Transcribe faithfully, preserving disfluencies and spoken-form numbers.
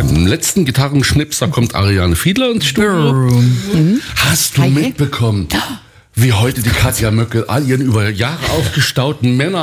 Im letzten Gitarrenschnips, da kommt Ariane Fiedler ins Studio. Mhm. Hast du Hi. mitbekommen, wie heute die Katja Möckel all ihren über Jahre aufgestauten Männer